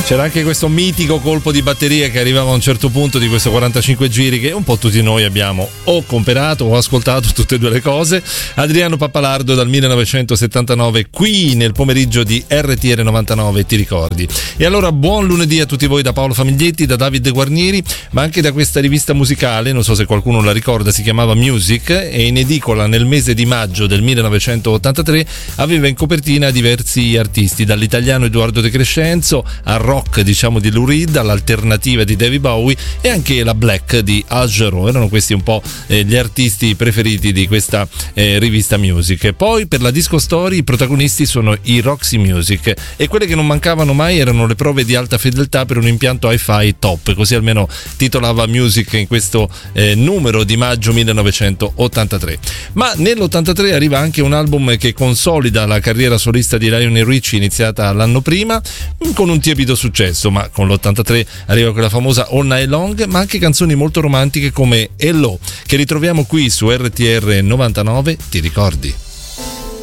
C'era anche questo mitico colpo di batteria che arrivava a un certo punto di questo 45 giri che un po' tutti noi abbiamo o comperato o ascoltato, tutte e due le cose. Adriano Pappalardo dal 1979 qui nel pomeriggio di RTR 99, ti ricordi? E allora buon lunedì a tutti voi da Paolo Famiglietti, da Davide Guarnieri, ma anche da questa rivista musicale, non so se qualcuno la ricorda, si chiamava Music e in edicola nel mese di maggio del 1983 aveva in copertina diversi artisti, dall'italiano Edoardo De Crescenzo al rock diciamo di Lou Reed, all'alternativa di David Bowie e anche la black di Al Jarreau. Erano questi un po' gli artisti preferiti di questa rivista Music. E poi per la Disco Story i protagonisti sono i Roxy Music e quelle che non mancavano mai erano le prove di alta fedeltà per un impianto hi-fi top, così almeno titolava Music in questo numero di maggio 1983. Ma nell'83 arriva anche un album che consolida la carriera solista di Lionel Richie iniziata l'anno prima con un tiepido successo, ma con l'83 arriva quella famosa All Night Long, ma anche canzoni molto romantiche come Hello, che ritroviamo qui su RTR 99, ti ricordi?